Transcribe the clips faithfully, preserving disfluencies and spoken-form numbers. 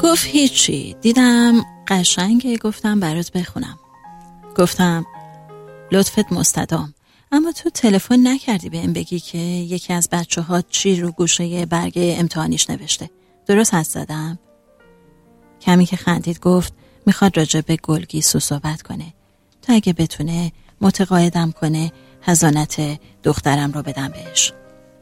گفت هیچی، دیدم قشنگه، گفتم برات بخونم. گفتم لطفت مستدام، اما تو تلفن نکردی بهم بگی که یکی از بچه ها چی رو گوشه برگ امتحانیش نوشته. درست حدس زدم؟ کمی که خندید گفت میخواد راجع به گلگیسو صحبت کنه تا اگه بتونه متقاعدم کنه حضانت دخترم رو بدم بهش.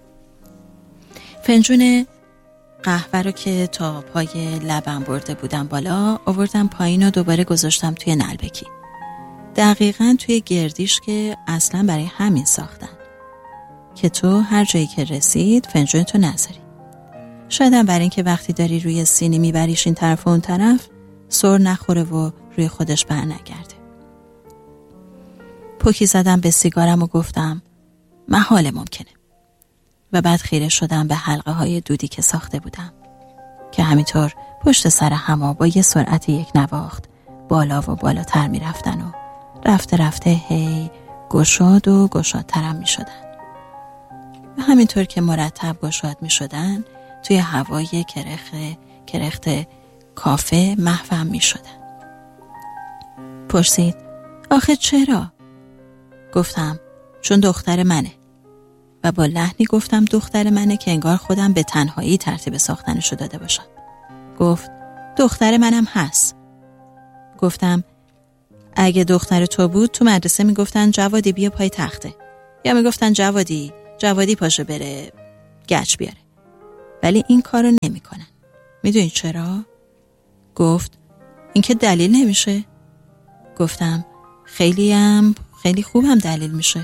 فنجون قهوه رو که تا پای لبم برده بودم بالا آوردم پایین و دوباره گذاشتم توی نلبکی، دقیقاً توی گردیش که اصلاً برای همین ساختن که تو هر جایی که رسید فنجون تو نذاری. شایدم برای این که وقتی داری روی سینی میبریش این طرف و اون طرف سر نخوره و روی خودش بر نگرده. پوکی زدم به سیگارم و گفتم محال ممکنه، و بعد خیره شدم به حلقه های دودی که ساخته بودم که همینطور پشت سر هم با یه سرعت یک نواخت بالا و بالاتر می رفتن و رفته رفته هی گشاد و گشادترم می شدن و همینطور که مرتب گشاد می شدن توی هوای کرخت کرخت کافه محوم می شدن. پرسید آخه چرا؟ گفتم چون دختر منه، و با لحنی گفتم دختر منه که انگار خودم به تنهایی ترتیب ساختنشو داده باشم. گفت دختر منم هست. گفتم اگه دختر تو بود تو مدرسه میگفتن جوادی بیا پای تخته، یا میگفتن جوادی جوادی پاشو بره گچ بیاره، ولی این کارو نمیکنن. میدونی چرا؟ گفت این که دلیل نمیشه. گفتم خیلی هم خیلی خوبم دلیل میشه.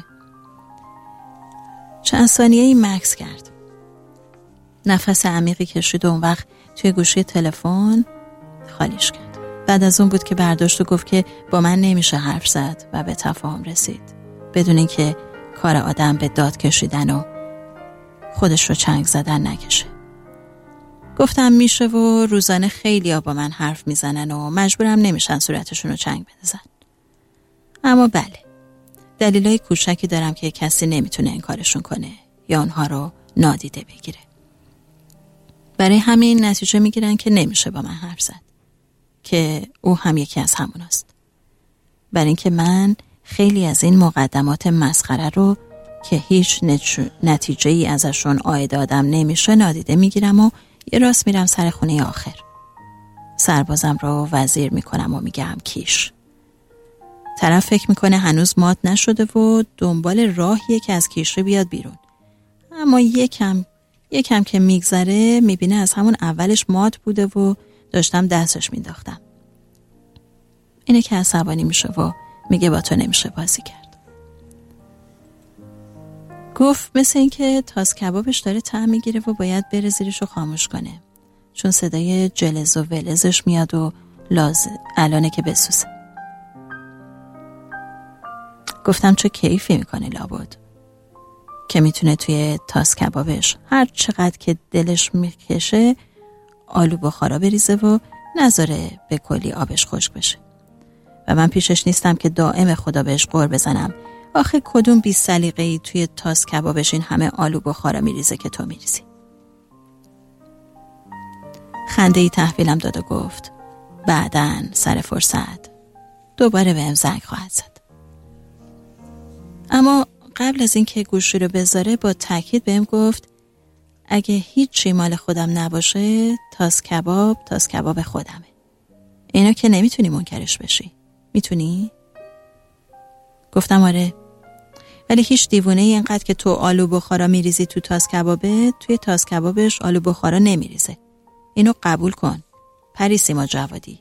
چند ثانیه این مکس کرد، نفس عمیقی کشید و اون وقت توی گوشی تلفن خالیش کرد. بعد از اون بود که برداشت و گفت که با من نمیشه حرف زد و به تفاهم رسید بدون اینکه کار آدم به داد کشیدن و خودش رو چنگ زدن نکشه. گفتم میشه و روزانه خیلی ها با من حرف میزنن و مجبورم نمیشن صورتشون رو چنگ بندازن، اما بله دلیلای کوچکی دارم که کسی نمیتونه این کارشون کنه یا اونها رو نادیده بگیره. برای همین نتیجه میگیرن که نمیشه با من حرف زد، که او هم یکی از هموناست. برای اینکه من خیلی از این مقدمات مسخره رو که هیچ نتیجه ای ازشون عاید آدم نمیشه نادیده میگیرم و یه راست میرم سر خونه آخر. سربازم رو وزیر میکنم و میگم کیش. طرف فکر میکنه هنوز مات نشده و دنبال راهیه که از کیش رو بیاد بیرون، اما یکم یکم که میگذره میبینه از همون اولش مات بوده و داشتم دستش مینداختم. اینه که عصبانی میشه و میگه با تو نمیشه بازی کرد. گفت مثل این که تاس کبابش داره طعم میگیره و باید بره زیرش رو خاموش کنه، چون صدای جلز و ولزش میاد و لاز الانه که بسوزه. گفتم چه کیفی میکنه لابد که میتونه توی تاس کبابش هر چقدر که دلش میکشه آلو بخارا بریزه و نذاره به کلی آبش خشک بشه، و من پیشش نیستم که دائم خدا بهش قور بزنم آخه کدوم بی سلیقه‌ای توی تاس کبابش این همه آلو بخارا میریزه که تو میریزی. خنده ای تحویلم داد و گفت بعدن سر فرصت دوباره بهم زنگ خواهد زد. اما قبل از اینکه گوشی رو بذاره با تاکید بهم گفت اگه هیچ چی مال خودم نباشه تاس کباب تاس کباب خودمه. اینو که نمیتونی منکرش بشی. میتونی؟ گفتم آره، ولی هیچ دیوونه ای اینقدر که تو آلو بخارا میریزی تو تاس کبابه توی تاس کبابش آلو بخارا نمیریزه. اینو قبول کن پری سیما جوادی.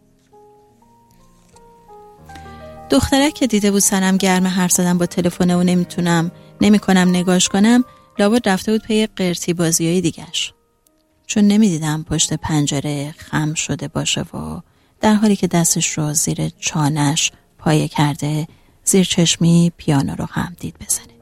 دختره که دیده بود سرم گرم حرف زدم با تلفن و نمیتونم نمیکنم نگاش کنم، لابد رفته بود پی قرتی بازیای دیگش، چون نمیدیدم پشت پنجره خم شده باشه و در حالی که دستش رو زیر چانش پایه کرده زیر چشمی پیانو رو هم دید بزنه.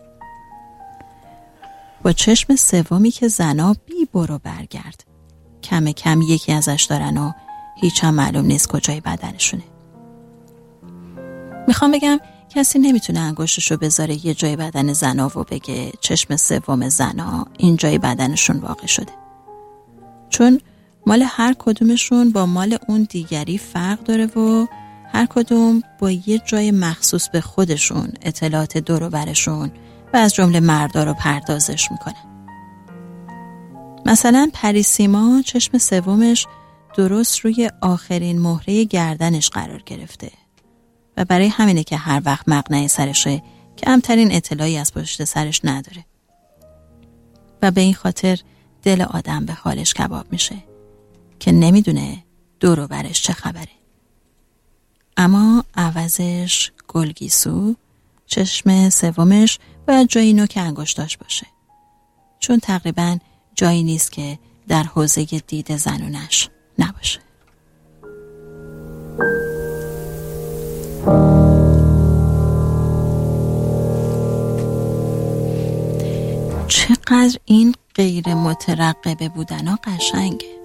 با چشم سومی که زنا بی برو برگرد کم کم یکی ازش دارن و هیچ هم معلوم نیست کجای بدنشونه. میخوام بگم کسی نمیتونه انگشتشو بذاره یه جای بدن زنا و بگه چشم سوم زنا این جای بدنشون واقع شده، چون مال هر کدومشون با مال اون دیگری فرق داره و هر کدوم با یه جای مخصوص به خودشون اطلاعات دور و برشون و از جمله مردا رو پردازش میکنه. مثلا پریسیما چشم سومش درست روی آخرین مهره گردنش قرار گرفته و برای همینه که هر وقت مقنعه سرشه کمترین اطلاعی از پشت سرش نداره و به این خاطر دل آدم به حالش کباب میشه که نمیدونه دور و برش چه خبره. اما عوضش گلگیسو چشم سومش باید جایی نوک انگشتاش باشه، چون تقریباً جایی نیست که در حوزه دید زنونش نباشه. چقدر این غیر مترقبه بودنا قشنگه.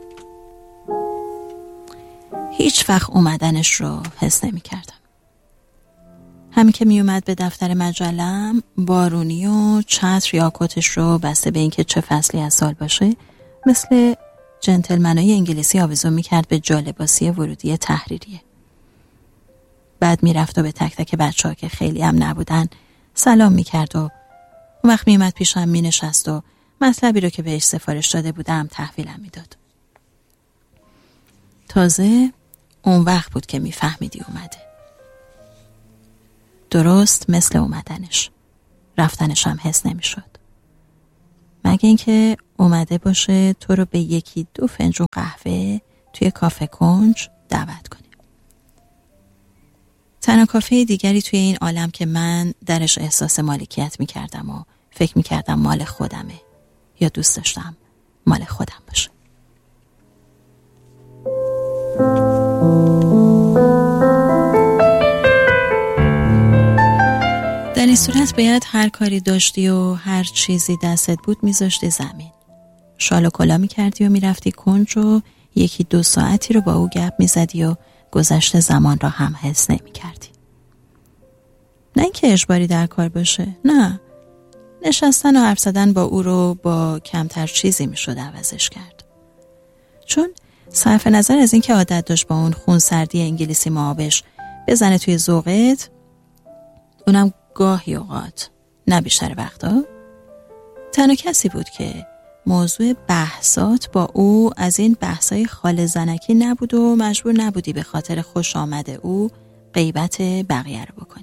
هیچ وقت اومدنش رو حس نمی کردم. همین که می اومد به دفتر مجلم، بارونی و چتر یا کتش رو بسته به اینکه چه فصلی از سال باشه مثل جنتلمنای انگلیسی آویزون می کرد به جالباسی ورودی تحریریه. بعد می رفت و به تک تک بچه ها که خیلی هم نبودن سلام می کرد و اون وقت می اومد پیشم می نشست و مطلبی رو که بهش سفارش داده بودم تحویلم می داد. تازه اون وقت بود که می فهمیدی اومده. درست مثل اومدنش. رفتنش هم حس نمی شد. مگه اینکه اومده باشه تو رو به یکی دو فنجون قهوه توی کافه کنج دعوت کنه. تنها کافه دیگری توی این عالم که من درش احساس مالکیت می کردم و فکر می کردم مال خودمه یا دوست داشتم مال خودم باشه. در این صورت باید هر کاری داشتی و هر چیزی دستت بود میذاشتی زمین. شال و کلا میکردی و میرفتی کنج و یکی دو ساعتی رو با او گپ میزدی و گذشت زمان را هم حس نمیکردی. نه اینکه اجباری در کار باشه، نه. نشستن و حرف زدن با او رو با کمتر چیزی میشد عوضش کرد. چون صرف نظر از اینکه عادت داشت با اون خون سردی انگلیسی معابش بزنه توی ذوقت، اونم گاهی اوقات نه بیشتر وقتا، تنها کسی بود که موضوع بحثات با او از این بحثای خال زنکی نبود و مجبور نبودی به خاطر خوش آمده او غیبت بقیه رو بکنی.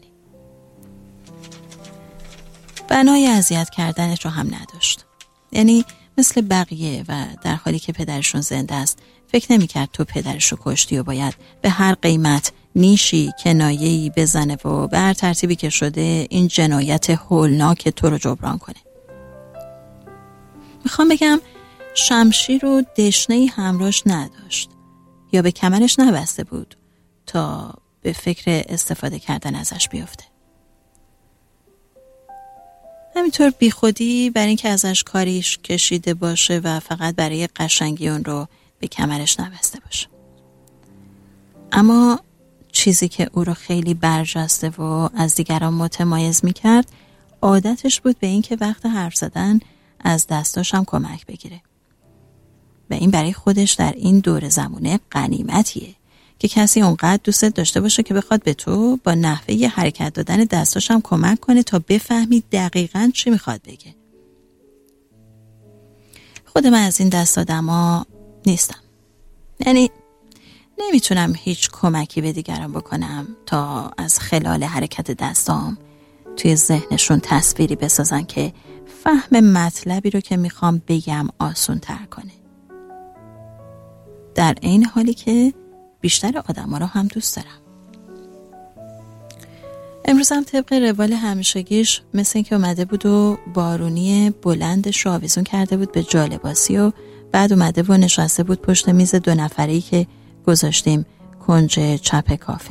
بنای اذیت کردنش رو هم نداشت. یعنی مثل بقیه و در حالی که پدرشون زنده است فکر نمی کرد تو پدرش رو کشتی و باید به هر قیمت نیشی کنایه‌ای بزنه و به هر ترتیبی که شده این جنایت هولناک تو رو جبران کنه. میخوام بگم شمشیر و دشنه‌ای همراهش نداشت یا به کمرش نبسته بود تا به فکر استفاده کردن ازش بیفته. همینطور بی خودی برای اینکه ازش کاریش کشیده باشه و فقط برای قشنگی اون رو به کمرش نبسته باشه. اما چیزی که او رو خیلی برجسته و از دیگران متمایز میکرد عادتش بود به این که وقت حرف زدن از دستاش هم کمک بگیره. و این برای خودش در این دور زمونه غنیمتیه که کسی اونقدر دوست داشته باشه که بخواد به تو با نحوه حرکت دادن دستاش هم کمک کنه تا بفهمی دقیقاً چی میخواد بگه. خود من از این دست آدما نیستم. یعنی نمیتونم هیچ کمکی به دیگران بکنم تا از خلال حرکت دستام توی ذهنشون تصویری بسازن که فهم مطلبی رو که میخوام بگم آسون تر کنه. در این حالی که بیشتر آدما رو هم دوست دارم. امروز هم طبق روال همیشگیش مثل این که اومده بود و بارونی بلندش رو آویزون کرده بود به جالباسی و بعد اومده و نشسته بود پشت میز دو نفری که گذاشتیم کنج چپ کافه.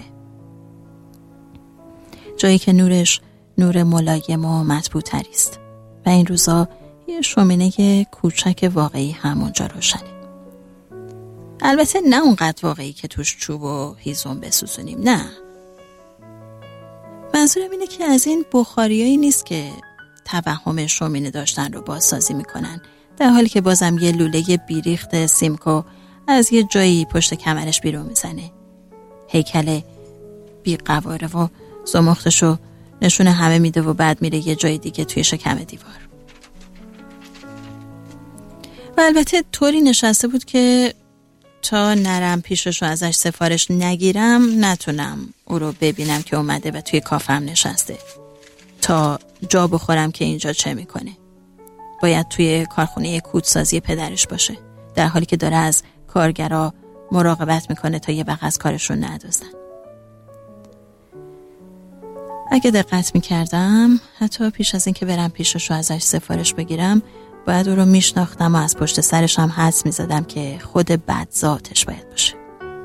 جایی که نورش نور ملایم و مطبوع‌تری است و این روزا یه شومینه کوچک واقعی همونجا روشنه. البته نه اونقدر واقعی که توش چوب و هیزم بسوزونیم، نه. منظورم اینه که از این بخاریایی نیست که توهم شومینه داشتن رو بازسازی میکنن، در حالی که بازم یه لوله بیریخت سیمکو از یه جایی پشت کمرش بیرون میزنه. هیکل بی قواره و زمختشو نشون همه میده و بعد میره یه جای دیگه توی شکم دیوار. و البته طوری نشسته بود که تا نرم پیشش و ازش سفارش نگیرم نتونم او رو ببینم که اومده و توی کافم نشسته، تا جا بخورم که اینجا چه میکنه. باید توی کارخونه کودسازی پدرش باشه، در حالی که داره از کارگرا مراقبت میکنه تا یه بخ از کارشون ندوزن. اگه دقت میکردم حتی پیش از این که برم پیشش و ازش سفارش بگیرم باید او رو میشناختم و از پشت سرش هم حدس میزدم که خود بدذاتش باید باشه،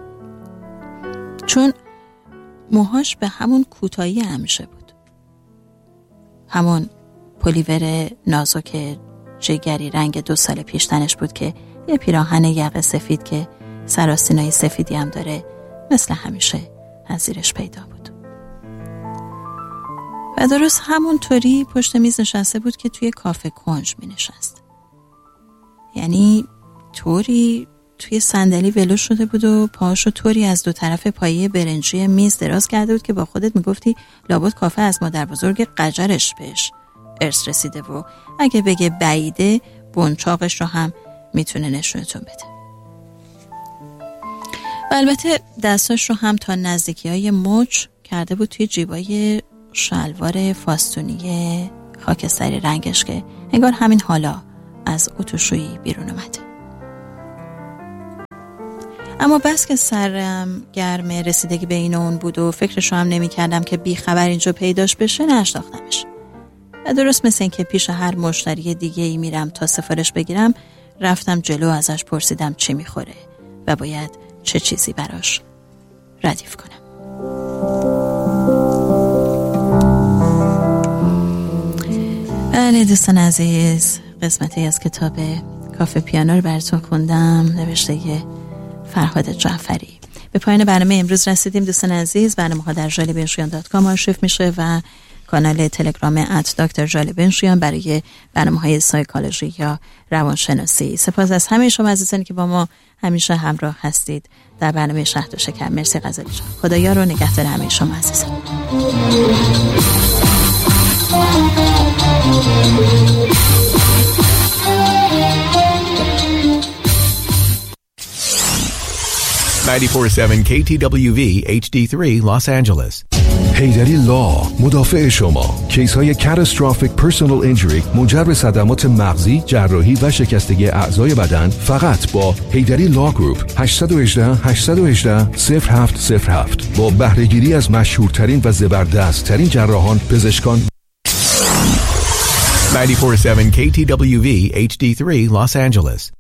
چون موهاش به همون کوتاهی همیشه بود، همون پلیور نازک جگری رنگ دو سال پیش تنش بود که یه پیراهن یقه سفید که سراسینای سفیدی هم داره مثل همیشه از زیرش پیدا بود. و درست همونطوری پشت میز نشسته بود که توی کافه کنج می نشست. یعنی طوری توی صندلی ولو شده بود و پاهاشو طوری از دو طرف پایه برنجی میز دراز کرده بود که با خودت میگفتی لابد کافه از مادر بزرگ قجرش بهش ارث رسیده و اگه بگه بعیده بنچاقش رو هم میتونه نشونتون بده. و البته دستاش رو هم تا نزدیکی های مچ کرده بود توی جیبای شلوار فاستونی خاکستری رنگش که انگار همین حالا از اتوشویی بیرون اومده. اما بس که سرم گرم رسیدگی به این و اون بود و فکرشو هم نمی کردم که بی خبر اینجا پیداش بشه، نشناختمش. و درست مثل این که پیش هر مشتری دیگه ای میرم تا سفارش بگیرم، رفتم جلو ازش پرسیدم چی میخوره و باید چه چیزی براش ردیف کنم. بله دوستان عزیز، قسمتی از کتاب کافه پیانو رو براتون خوندم، نوشته فرهاد جعفری. به پایان برنامه امروز رسیدیم دوستان عزیز. برنامه ها در جالبنشیان دات کام آرشیو میشه و کانال تلگرام ات دکتر جالبنشیان برای برنامه های سایکولوژی یا روانشناسی. سپاس از همه شما عزیزانی که با ما همیشه همراه هستید در برنامه شهد و شکر. مرسی غزالی جان. خدایا رو نگهدار همه شما عزیزان. ninety-four point seven K T W V H D three Los Angeles. حیدری لا مدافع شما. کیس های کاتاستروفیک پرسونال اینجری منجر به صدمات مغزی، جراحی و شکستگی اعضای بدن فقط با حیدری لا گروپ. هشت یک هشت هشت یک هشت صفر هفت صفر هفت با بهره‌گیری از مشهورترین و زبردستترین جراحان، پزشکان. ninety-four point seven K T W V H D three Los Angeles.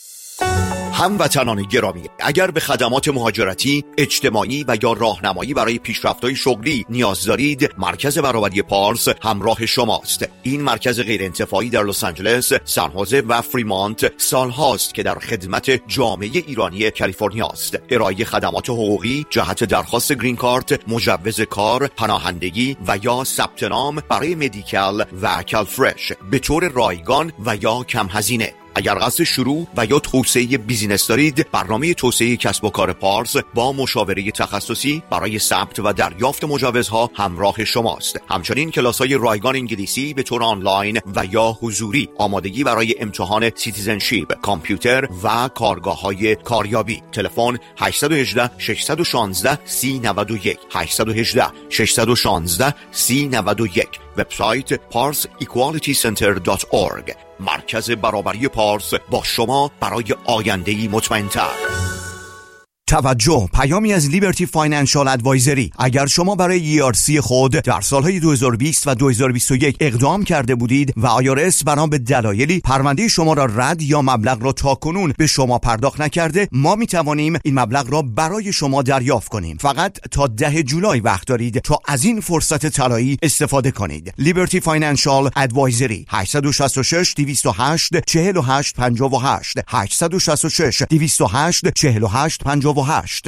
هموطنان گرامی، اگر به خدمات مهاجرتی، اجتماعی و یا راهنمایی برای پیشرفت‌های شغلی نیاز دارید، مرکز برابری پارس همراه شماست. این مرکز غیرانتفاعی در لس آنجلس، سان خوزه و فریمانت سالهاست که در خدمت جامعه ایرانی کالیفرنیا است. ارائه خدمات حقوقی جهت درخواست گرین کارت، مجوز کار، پناهندگی و یا ثبت نام برای مدیکال و کالفرش به طور رایگان و یا کم هزینه. اگر قصد شروع و یا توسعه بیزینس دارید، برنامه توسعه کسب و کار پارس با مشاوره تخصصی برای ثبت و دریافت مجوزها همراه شماست. همچنین کلاس‌های رایگان انگلیسی به طور آنلاین و یا حضوری، آمادگی برای امتحان سیتیزنشیپ، کامپیوتر و کارگاه‌های کاریابی. تلفن هشت یک هشت شش یک شش سه نه یک هشت یک هشت شش یک شش سه نه یک. وبسایت پارس ایکوالیتی سنتر دات اورگ. مرکز برابری پارس با شما برای آینده‌ای مطمئن‌تر. توجه، پیامی از لیبرتی فاینانشال ادوایزری. اگر شما برای ای آر سی خود در سالهای دو هزار و بیست و دو هزار و بیست و یک اقدام کرده بودید و آی آر اس بنا به دلایلی پرونده شما را رد یا مبلغ را تاکنون به شما پرداخت نکرده، ما می توانیم این مبلغ را برای شما دریافت کنیم. فقط تا ده جولای وقت دارید تا از این فرصت طلایی استفاده کنید. لیبرتی فاینانشال ادوایزری. هشت شش شش دویست و هشت چهل و هشت پنجاه و هشت هشت شش شش دویست و هشت چهل و هشت پنجاه و هشت.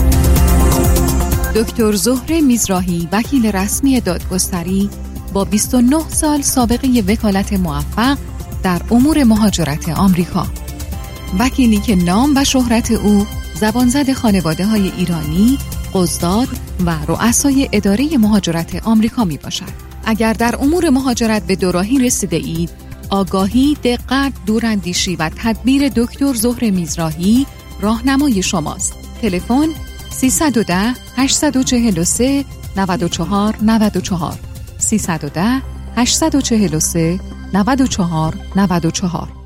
دکتر زهره میزراهی، وکیل رسمی دادگستری با بیست و نه سال سابقه وکالت موفق در امور مهاجرت آمریکا. وکیلی که نام و شهرت او زبانزد خانواده های ایرانی، قضات و رؤسای اداره مهاجرت آمریکا می باشد. اگر در امور مهاجرت به دوراهی رسیده اید، آگاهی، دقت، دوراندیشی و تدبیر دکتر زهره میزراهی راهنمای شماست. تلفن سیصد و ده هشتصد و چهل و سه نود و چهار نود و چهار سیصد و ده هشتصد و چهل و سه نود و چهار نود و چهار